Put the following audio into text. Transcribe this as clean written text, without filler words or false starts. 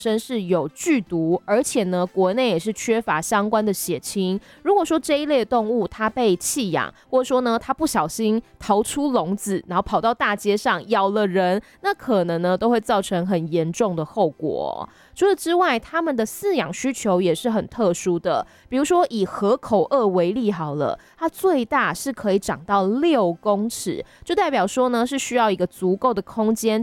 身是有剧毒，而且呢，国内也是缺乏相关的血清。如果说这一类的动物它被弃养，或者说呢，它不小心逃出笼子，然后跑到大街上咬了人，那可能呢都会造成很严重的后果。除了之外，它们的饲养需求也是很特殊的。比如说以河口鳄为例好了，它最大是可以长到6公尺，就代表说呢是需要一个足够的空间